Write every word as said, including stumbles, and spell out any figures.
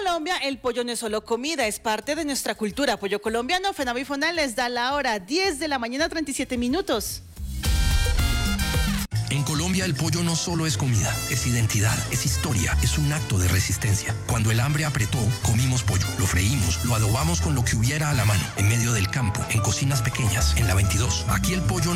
Colombia, el pollo no es solo comida, es parte de nuestra cultura. Pollo colombiano, FENAVI Fonal les da la hora, diez de la mañana, treinta y siete minutos. En Colombia el pollo no solo es comida, es identidad, es historia, es un acto de resistencia. Cuando el hambre apretó, comimos pollo, lo freímos, lo adobamos con lo que hubiera a la mano, en medio del campo, en cocinas pequeñas, en la veintidós. Aquí el pollo